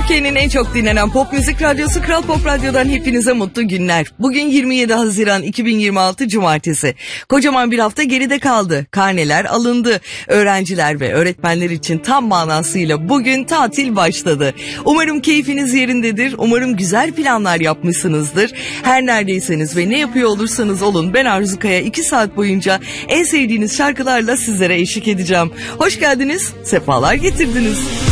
Türkiye'nin en çok dinlenen pop müzik radyosu Kral Pop Radyo'dan hepinize mutlu günler. Bugün 27 Haziran 2026 Cumartesi. Kocaman bir hafta geride kaldı. Karneler alındı. Öğrenciler ve öğretmenler için tam manasıyla bugün tatil başladı. Umarım keyfiniz yerindedir. Umarım güzel planlar yapmışsınızdır. Her neredeyseniz ve ne yapıyor olursanız olun, ben Arzu Kaya 2 saat boyunca en sevdiğiniz şarkılarla sizlere eşlik edeceğim. Hoş geldiniz, sefalar getirdiniz.